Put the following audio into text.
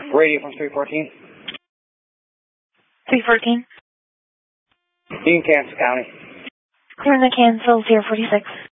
Radio from 314. 314. In Kansas County. Clear in the Kansas 046.